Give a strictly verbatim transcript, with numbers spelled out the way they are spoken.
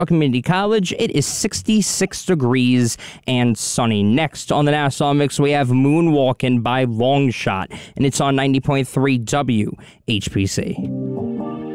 Community College, it is sixty-six degrees and sunny. Next on the Nassau Mix, we have Moonwalkin' by Longshot, and it's on ninety point three W H P C.